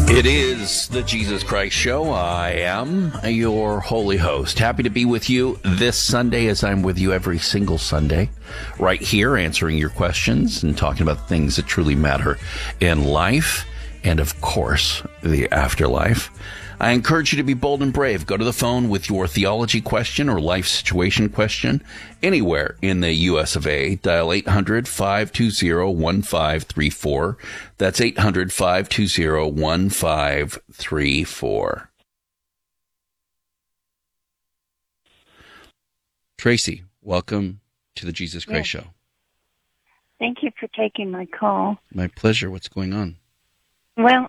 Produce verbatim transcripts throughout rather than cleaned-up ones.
It is the Jesus Christ Show. I am your holy host. Happy to be with you this Sunday, as I'm with you every single Sunday, right here answering your questions and talking about things that truly matter in life and, of course, the afterlife. I encourage you to be bold and brave. Go to the phone with your theology question or life situation question anywhere in the U S of A. Dial eight hundred, five two zero, one five three four. That's eight hundred, five two zero, one five three four. Tracy, welcome to the Jesus Christ Yes. Show. Thank you for taking my call. My pleasure. What's going on? Well,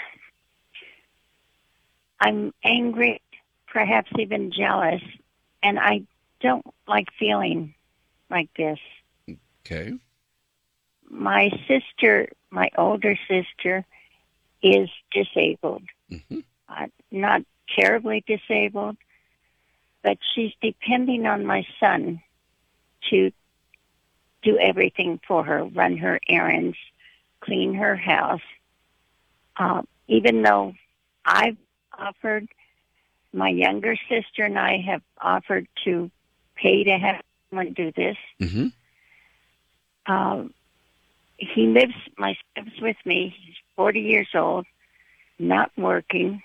I'm angry, perhaps even jealous, and I don't like feeling like this. Okay. My sister, my older sister, is disabled. Mm-hmm. Uh, not terribly disabled, but she's depending on my son to do everything for her, run her errands, clean her house. Uh, even though I've offered, my younger sister and I have offered to pay to have someone do this. Mm-hmm. Um, he lives, my lives with me. He's forty years old, not working.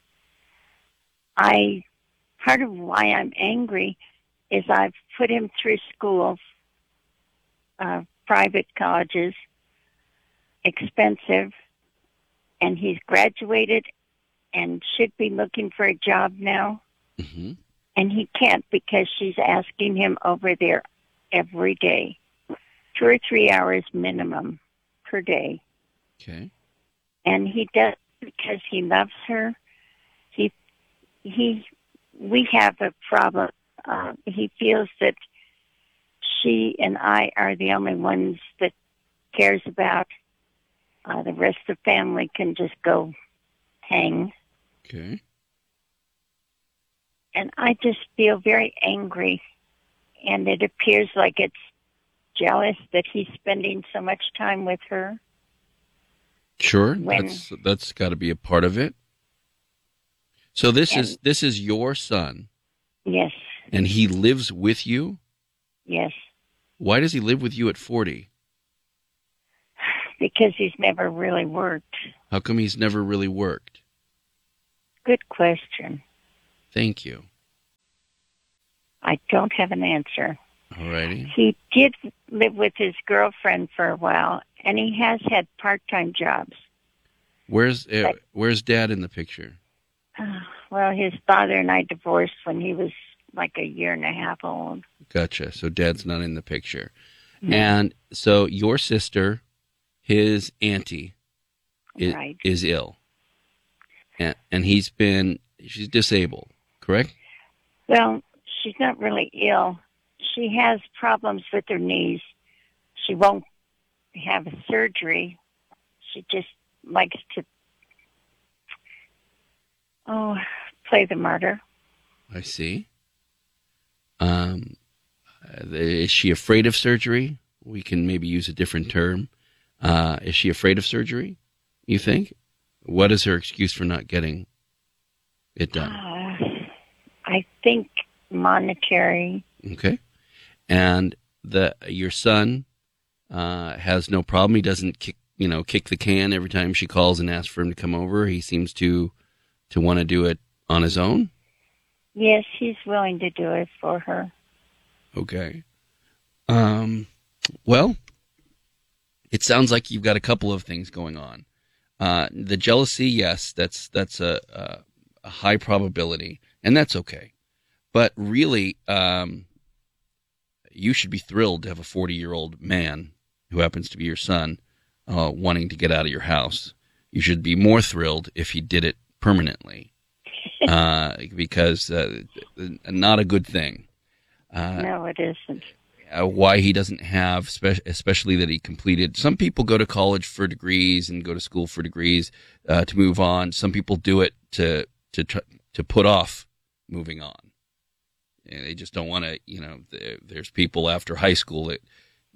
I, part of why I'm angry is I've put him through school, uh, private colleges, expensive, and he's graduated and should be looking for a job now. Mm-hmm. And he can't because she's asking him over there every day, two or three hours minimum per day. Okay. And he does because he loves her. He, he, we have a problem. Uh, he feels that she and I are the only ones that cares about. Uh, the rest of the family can just go hang. Okay. And I just feel very angry. And it appears like it's jealous that he's spending so much time with her. Sure. When- That's that's got to be a part of it. So this And- is this is your son, Yes, and he lives with you? yes. Why does he live with you at forty? Because he's never really worked. How come he's never really worked? Good question. Thank you. I don't have an answer. All righty. He did live with his girlfriend for a while, and he has had part-time jobs. Where's uh, where's Dad in the picture? Uh, well, his father and I divorced when he was like a year and a half old. Gotcha. So Dad's not in the picture. No. And so your sister, his auntie, is, Right. is ill. And, and he's been, she's disabled, correct? Well, she's not really ill. She has problems with her knees. She won't have a surgery. She just likes to, oh, play the martyr. I see. Um, uh, is she afraid of surgery? We can maybe use a different term. Uh, is she afraid of surgery, you think? What is her excuse for not getting it done? Uh, I think monetary. Okay. And the your son uh, has no problem. He doesn't kick, you know, kick the can every time she calls and asks for him to come over. He seems to to want to do it on his own. Yes, he's willing to do it for her. Okay. Um. Well, it sounds like you've got a couple of things going on. Uh, the jealousy, yes, that's that's a, a, a high probability, and that's okay. But really, um, you should be thrilled to have a forty-year-old man who happens to be your son uh, wanting to get out of your house. You should be more thrilled if he did it permanently, uh, because uh, not a good thing. Uh, No, it isn't. Uh, why he doesn't have, spe- especially that he completed. Some people go to college for degrees and go to school for degrees uh, to move on. Some people do it to to tr- to put off moving on. And they just don't want to. You know, there's people after high school that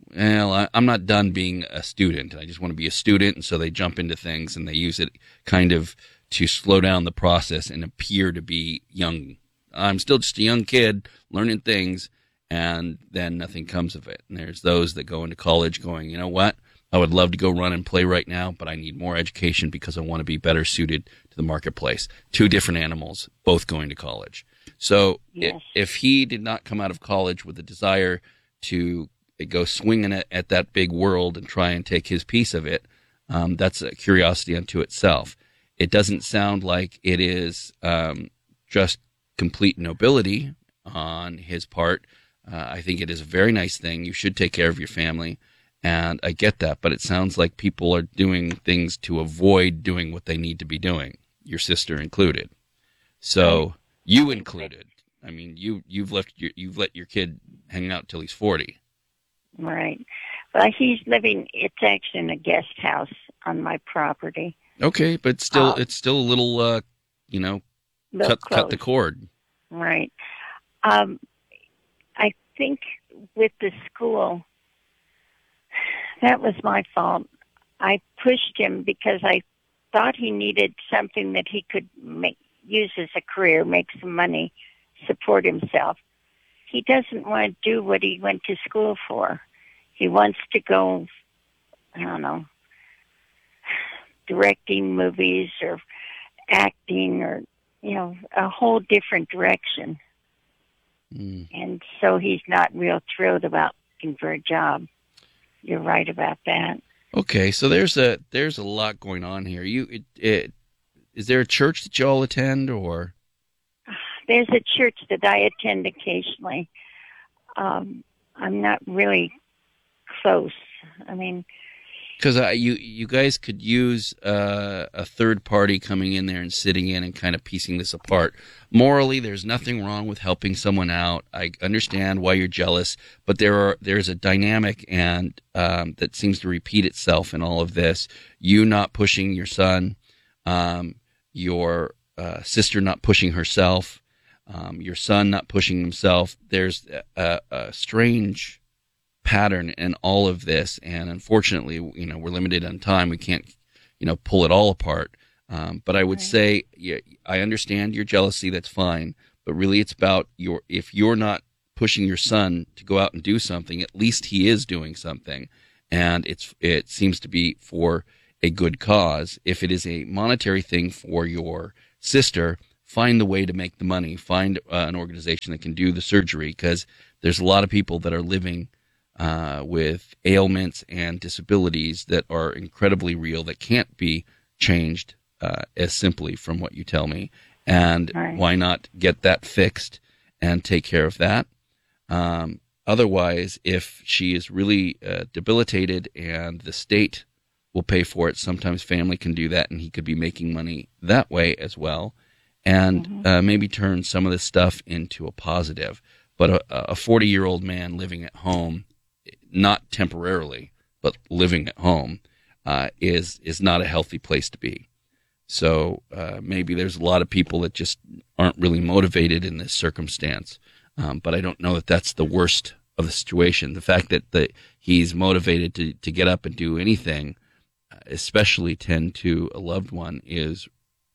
well, I, I'm not done being a student. I just want to be a student. And so they jump into things and they use it kind of to slow down the process and appear to be young. I'm still just a young kid learning things, and then nothing comes of it. And there's those that go into college going, you know what? I would love to go run and play right now, but I need more education because I want to be better suited to the marketplace. Two different animals, both going to college. So Yes. if, if he did not come out of college with a desire to go swinging at, at that big world and try and take his piece of it, um, that's a curiosity unto itself. It doesn't sound like it is um, just complete nobility on his part. Uh, I think it is a very nice thing. You should take care of your family, and I get that, but it sounds like people are doing things to avoid doing what they need to be doing, your sister included. So Right. you included. I mean, you, you've left your, you've let your kid hang out till he's forty. Right. Well, he's living, it's actually in a guest house on my property. Okay, but still, Um, it's still a little, uh, you know, Little cut cut the close. cord. Right. Um, I think with the school, that was my fault. I pushed him because I thought he needed something that he could make, use as a career, make some money, support himself. He doesn't want to do what he went to school for. He wants to go, I don't know, directing movies or acting or, you know, a whole different direction. Mm. And so he's not real thrilled about looking for a job. You're right about that. Okay, so there's a there's a lot going on here. You, it, it, is there a church that you all attend, or? There's a church that I attend occasionally. Um, I'm not really close. I mean, Because uh, you you guys could use uh, a third party coming in there and sitting in and kind of piecing this apart. Morally, there's nothing wrong with helping someone out. I understand why you're jealous, but there are there's a dynamic and um, that seems to repeat itself in all of this. You not pushing your son, um, your uh, sister not pushing herself, um, your son not pushing himself. There's a, a strange pattern in all of this, and unfortunately, you know, we're limited on time. We can't, you know, pull it all apart. Um, but I would Right. say, yeah, I understand your jealousy. That's fine. But really, it's about your. If you're not pushing your son to go out and do something, at least he is doing something, and it's it seems to be for a good cause. If it is a monetary thing for your sister, find the way to make the money. Find uh, an organization that can do the surgery, because there's a lot of people that are living Uh, with ailments and disabilities that are incredibly real, that can't be changed uh, as simply from what you tell me. And Right. why not get that fixed and take care of that? Um, otherwise, if she is really uh, debilitated and the state will pay for it, sometimes family can do that, and he could be making money that way as well, and Mhm. uh, maybe turn some of this stuff into a positive. But a forty-year-old man living at home, not temporarily, but living at home, uh, is is not a healthy place to be. So uh, maybe there's a lot of people that just aren't really motivated in this circumstance. Um, but I don't know that that's the worst of the situation. The fact that the, he's motivated to, to get up and do anything, especially tend to a loved one, is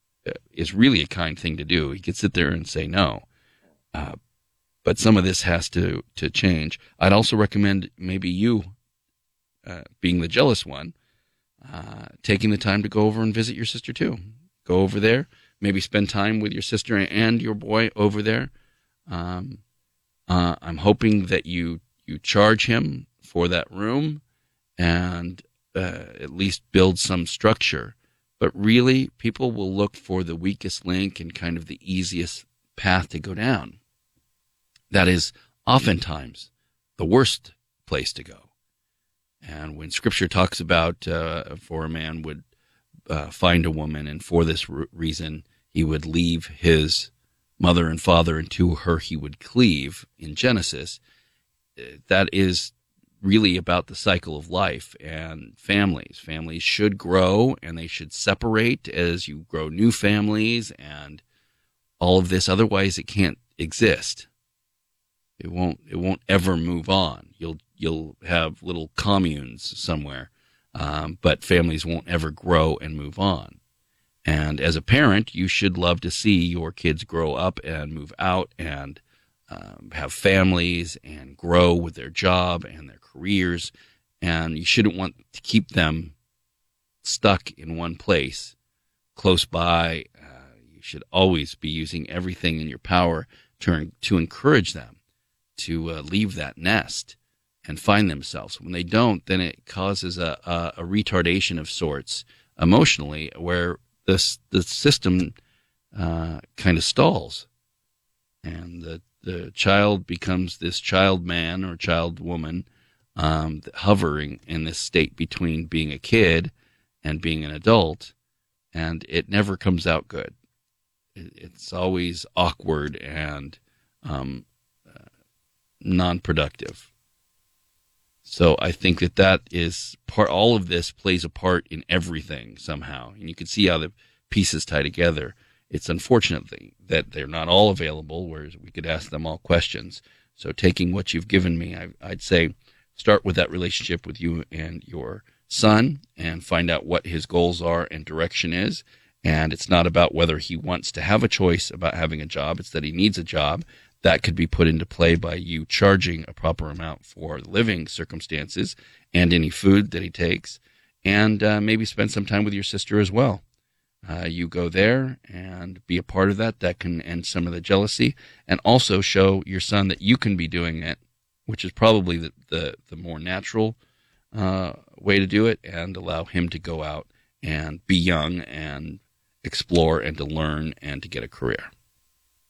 is really a kind thing to do. He could sit there and say no. Uh, But some of this has to, to change. I'd also recommend maybe you, uh, being the jealous one, uh, taking the time to go over and visit your sister too. Go over there, maybe spend time with your sister and your boy over there. Um, uh, I'm hoping that you, you charge him for that room and uh, at least build some structure. But really, people will look for the weakest link and kind of the easiest path to go down. That is oftentimes the worst place to go. And when Scripture talks about uh, for a man would uh, find a woman, and for this re- reason he would leave his mother and father, and to her he would cleave, in Genesis, that is really about the cycle of life and families. Families should grow, and they should separate as you grow new families and all of this. Otherwise, it can't exist. It won't. It won't ever move on. You'll you'll have little communes somewhere, um, but families won't ever grow and move on. And as a parent, you should love to see your kids grow up and move out and um, have families and grow with their job and their careers. And you shouldn't want to keep them stuck in one place, close by. Uh, you should always be using everything in your power to, to encourage them to uh, leave that nest and find themselves. When they don't, then it causes a, a, a retardation of sorts emotionally, where this the system uh, kind of stalls, and the the child becomes this child man or child woman, um, hovering in this state between being a kid and being an adult, and it never comes out good. It, it's always awkward and um, uh, non-productive. So I think that that is part. All of this plays a part in everything somehow, and you can see how the pieces tie together. It's unfortunate that they're not all available, whereas we could ask them all questions. So taking what you've given me, I, I'd say start with that relationship with you and your son, and find out what his goals are and direction is. And it's not about whether he wants to have a choice about having a job; it's that he needs a job. That could be put into play by you charging a proper amount for living circumstances and any food that he takes, and uh, maybe spend some time with your sister as well. Uh, you go there and be a part of that. That can end some of the jealousy, and also show your son that you can be doing it, which is probably the, the, the more natural uh, way to do it, and allow him to go out and be young and explore and to learn and to get a career.